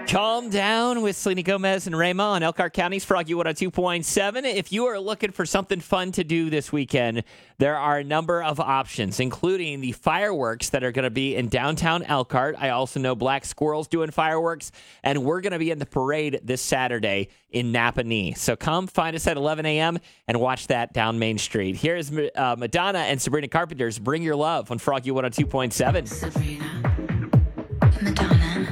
Calm Down with Selena Gomez and Rayma on Elkhart County's Froggy 102.7. If you are looking for something fun to do this weekend, there are a number of options, including the fireworks that are going to be in downtown Elkhart. I also know Black Squirrel's doing fireworks, and we're going to be in the parade this Saturday in Napanee. So come find us at 11 a.m. and watch that down Main Street. Here's Madonna and Sabrina Carpenter's Bring Your Love on Froggy 102.7. Sabrina.